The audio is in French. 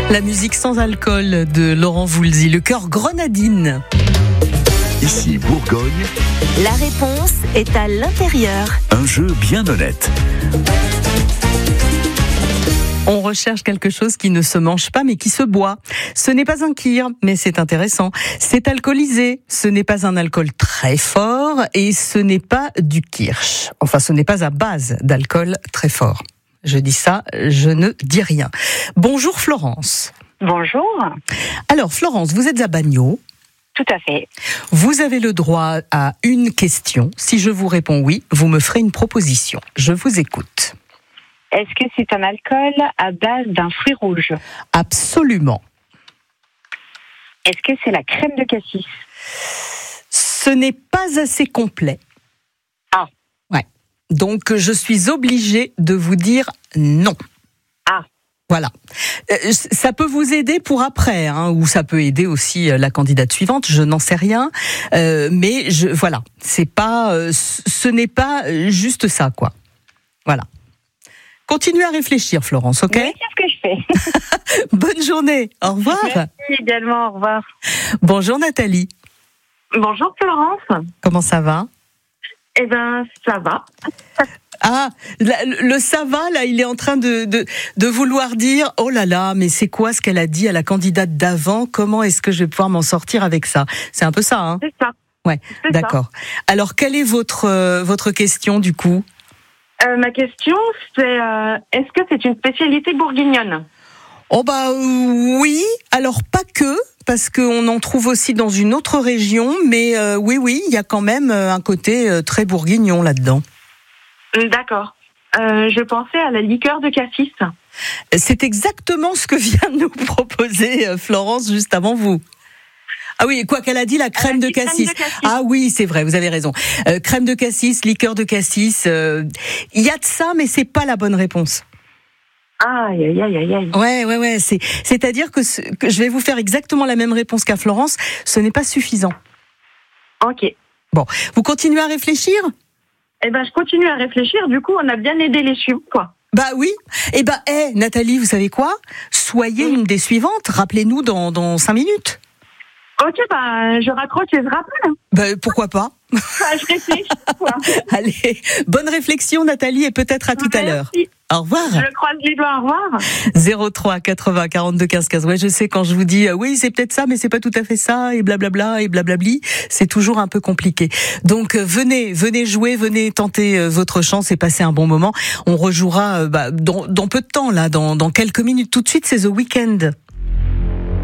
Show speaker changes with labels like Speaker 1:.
Speaker 1: La musique sans alcool de Laurent Voulzy, le cœur grenadine.
Speaker 2: Ici Bourgogne.
Speaker 3: La réponse est à l'intérieur.
Speaker 2: Un jeu bien honnête.
Speaker 1: On recherche quelque chose qui ne se mange pas mais qui se boit. Ce n'est pas un kir, mais c'est intéressant. C'est alcoolisé. Ce n'est pas un alcool très fort et ce n'est pas du kirsch. Enfin, ce n'est pas à base d'alcool très fort. Je dis ça, je ne dis rien. Bonjour Florence.
Speaker 4: Bonjour.
Speaker 1: Alors Florence, vous êtes à Bagnols.
Speaker 4: Tout à fait.
Speaker 1: Vous avez le droit à une question. Si je vous réponds oui, vous me ferez une proposition. Je vous écoute.
Speaker 4: Est-ce que c'est un alcool à base d'un fruit rouge?
Speaker 1: Absolument.
Speaker 4: Est-ce que c'est la crème de cassis?
Speaker 1: Ce n'est pas assez complet.
Speaker 4: Ah.
Speaker 1: Ouais. Donc je suis obligée de vous dire non.
Speaker 4: Ah.
Speaker 1: Voilà. Ça peut vous aider pour après, hein, ou ça peut aider aussi la candidate suivante. Je n'en sais rien, mais voilà. C'est pas, ce n'est pas juste ça, quoi. Voilà. Continuez à réfléchir, Florence, ok?
Speaker 4: Oui, c'est ce que je fais.
Speaker 1: Bonne journée. Au revoir.
Speaker 4: Merci également, au revoir.
Speaker 1: Bonjour Nathalie.
Speaker 4: Bonjour Florence.
Speaker 1: Comment ça va?
Speaker 4: Eh ben, ça va.
Speaker 1: Ah, le ça va, là, il est en train de vouloir dire, oh là là, mais c'est quoi ce qu'elle a dit à la candidate d'avant? Comment est-ce que je vais pouvoir m'en sortir avec ça? C'est un peu ça, hein?
Speaker 4: C'est ça.
Speaker 1: Ouais,
Speaker 4: C'est
Speaker 1: d'accord. Alors, quelle est votre question, du coup?
Speaker 4: Ma question, c'est est-ce que c'est une spécialité bourguignonne?
Speaker 1: Oh bah oui, alors pas que, parce qu'on en trouve aussi dans une autre région, mais oui, il y a quand même un côté très bourguignon là-dedans.
Speaker 4: D'accord. Je pensais à la liqueur de cassis.
Speaker 1: C'est exactement ce que vient de nous proposer Florence juste avant vous. Ah oui, quoi qu'elle a dit, la crème de cassis. Ah oui, c'est vrai, vous avez raison. Crème de cassis, liqueur de cassis, il y a de ça, mais c'est pas la bonne réponse.
Speaker 4: Aïe, aïe, aïe, aïe, aïe.
Speaker 1: Ouais. C'est-à-dire que je vais vous faire exactement la même réponse qu'à Florence. Ce n'est pas suffisant.
Speaker 4: Ok.
Speaker 1: Bon, vous continuez à réfléchir?
Speaker 4: Eh ben, je continue à réfléchir. Du coup, on a bien aidé les suivants, quoi.
Speaker 1: Bah oui. Eh ben, Nathalie, vous savez quoi? Soyez une des suivantes. Rappelez-nous dans 5 minutes.
Speaker 4: Ok, bah, je raccroche et je rappelle.
Speaker 1: Ben, pourquoi pas?
Speaker 4: Je réfléchis, quoi.
Speaker 1: Allez, bonne réflexion Nathalie et peut-être à tout à l'heure. Au revoir.
Speaker 4: Je croise les doigts, au revoir.
Speaker 1: 03 80 42 15 15. Ouais, je sais quand je vous dis oui, c'est peut-être ça, mais c'est pas tout à fait ça et blablabla et blablabli, c'est toujours un peu compliqué. Donc venez jouer, venez tenter votre chance et passer un bon moment. On rejouera dans peu de temps là, dans quelques minutes. Tout de suite, c'est The Weeknd.